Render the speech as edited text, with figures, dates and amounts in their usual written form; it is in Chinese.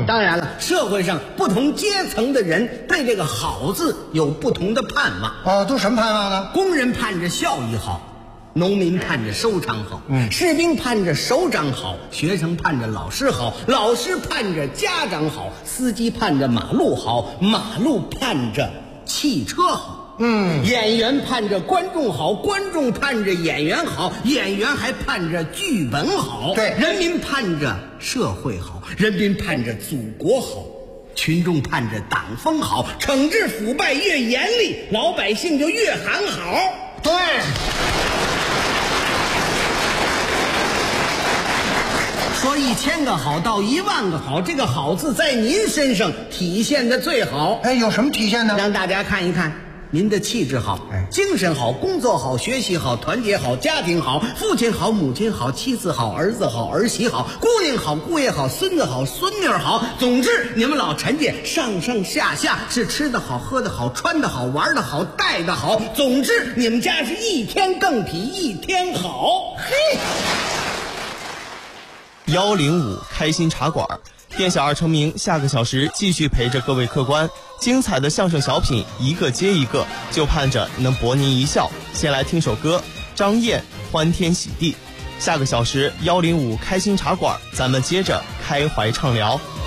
当然了，社会上不同阶层的人对这个好字有不同的盼望。 都什么盼望呢？ 工人盼着效益好，农民盼着收场好，士兵盼着首长好，学生盼着老师好，老师盼着家长好，司机盼着马路好，马路盼着汽车好。演员盼着观众好，观众盼着演员好，演员还盼着剧本好。 对， 人民盼着社会好，人民盼着祖国好，群众盼着党风好，惩治腐败越严厉，老百姓就越喊好。 对。 说1000个好到10000个好，这个好字在您身上体现的最好。 有什么体现呢？ 让大家看一看。您的气质好，精神好，工作好，学习好，团结好，家庭好，父亲好，母亲好，妻子好，儿子好，儿媳好，姑娘好，姑爷好，孙子好，孙女好。总之，你们老陈家上上下下是吃的好，喝的好，穿的好，玩的好，带的好。总之，你们家是一天更比一天好。嘿 ，105开心茶馆，店小二成名，下个小时继续陪着各位客官，精彩的相声小品一个接一个，就盼着能博您一笑。先来听首歌，张燕《欢天喜地》。下个小时105开心茶馆，咱们接着开怀畅聊。